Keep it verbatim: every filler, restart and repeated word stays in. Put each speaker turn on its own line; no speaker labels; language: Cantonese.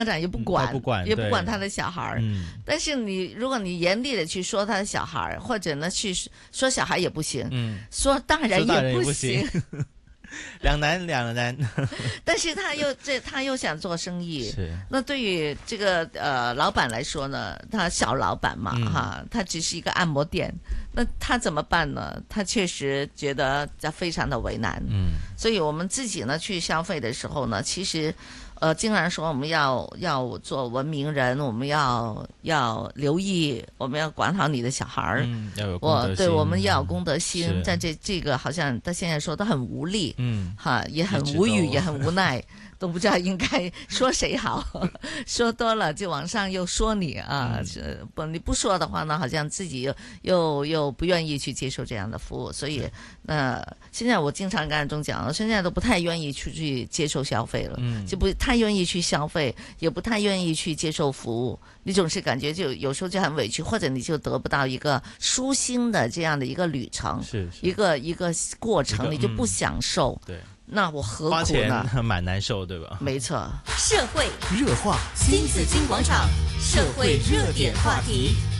长也不管，
嗯、不管
也不管他的小孩。
嗯，
但是你如果你严厉的去说他的小孩，或者呢去说小孩也不行，
嗯，
说大人也不行。
两难两难，
但是他又这他又想做生意，
是
那对于这个呃老板来说呢，他小老板嘛、嗯、哈，他只是一个按摩店，那他怎么办呢？他确实觉得他非常的为难，嗯，所以我们自己呢去消费的时候呢，其实。呃，经常说我们要要做文明人，我们要要留意，我们要管好你的小孩儿，
嗯，要有公德心，
我对我们要有公德心。在这这个好像他现在说都很无力，嗯，哈，也很无语，也很无奈，都不知道应该说谁好，说多了就网上又说你啊，嗯、不你不说的话呢，好像自己又又又不愿意去接受这样的服务，所以那、呃、现在我经常跟中讲，现在都不太愿意出去接受消费了，嗯，就不太愿意去消费，也不太愿意去接受服务，你总是感觉就有时候就很委屈，或者你就得不到一个舒心的这样的一个旅程，
是是
一个一个过程，你就不享受，
嗯、对。
那我何苦呢？
花钱蛮难受，对吧？
没错。
社会热话，新紫金广场，社会热点话题。